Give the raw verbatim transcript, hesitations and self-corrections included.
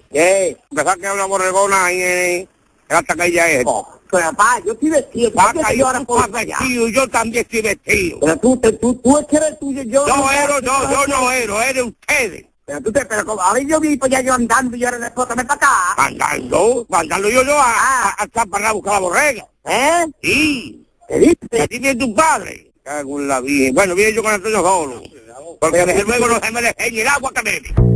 ¿Qué? Pensaba que era una borregona ahí en la taquilla esa. Oh, pero papá, yo estoy vestido. ¿por qué Vaca, te yo lloras por estoy allá? vestido, yo también estoy vestido. Pero tú, te- tú, tú es que eres tuyo, yo... Yo ero, no, yo no ero, es de ustedes. Pero tú te, pero como, ahora yo vi pues ya yo andando y yo era después también para acá. Andando, andando yo, yo a, a, a, a para buscar la borrega. ¿Eh? Sí, ¿Qué dices? aquí viene tu padre. Cago en la Virgen. Bueno, viene yo con Antonio solo. Porque desde luego no se me le enseña el agua que bebe.